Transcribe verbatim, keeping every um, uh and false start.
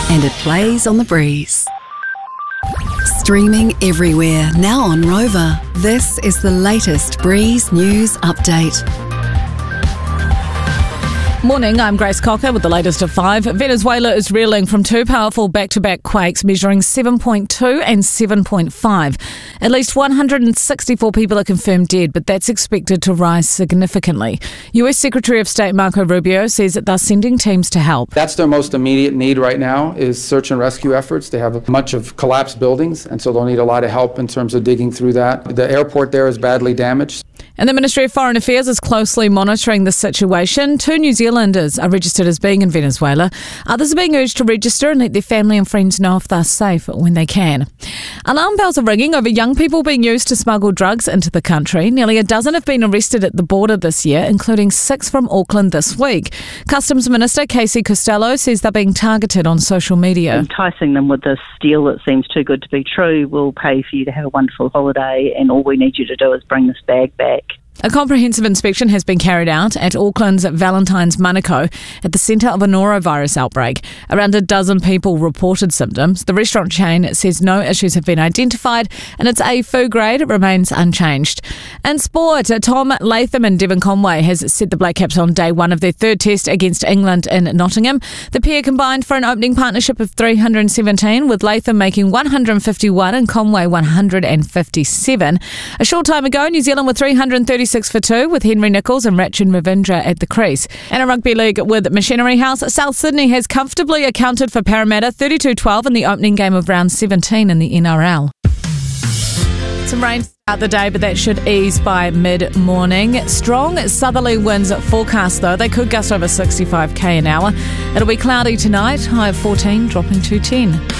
and it plays on the breeze. Streaming everywhere, now on Rover. This is the latest Breeze News Update. Morning, I'm Grace Cocker with the latest of five. Venezuela is reeling from two powerful back-to-back quakes measuring seven point two and seven point five. At least one hundred sixty-four people are confirmed dead, but that's expected to rise significantly. U S Secretary of State Marco Rubio says that they're sending teams to help. That's their most immediate need right now is search and rescue efforts. They have much of collapsed buildings, and so they'll need a lot of help in terms of digging through that. The airport there is badly damaged. And the Ministry of Foreign Affairs is closely monitoring the situation. Two New Zealanders are registered as being in Venezuela. Others are being urged to register and let their family and friends know if they're safe when they can. Alarm bells are ringing over young people being used to smuggle drugs into the country. Nearly a dozen have been arrested at the border this year, including six from Auckland this week. Customs Minister Casey Costello says they're being targeted on social media. Enticing them with this deal that seems too good to be true. We'll pay for you to have a wonderful holiday, and all we need you to do is bring this bag back. A comprehensive inspection has been carried out at Auckland's Valentine's Manukau at the centre of a norovirus outbreak. Around a dozen people reported symptoms. The restaurant chain says no issues have been identified and its A food grade remains unchanged. In sport, Tom Latham and Devon Conway has set the Black Caps on day one of their third test against England in Nottingham. The pair combined for an opening partnership of three hundred seventeen, with Latham making one hundred fifty-one and Conway one hundred fifty-seven. A short time ago, New Zealand were three hundred thirty-six for two, with Henry Nicholls and Rachin Ravindra at the crease. And a rugby league with Machinery House, South Sydney has comfortably accounted for Parramatta thirty-two twelve in the opening game of round seventeen in the N R L. Some rain throughout the day, but that should ease by mid-morning. Strong southerly winds forecast, though. They could gust over sixty-five k an hour. It'll be cloudy tonight, high of fourteen, dropping to ten.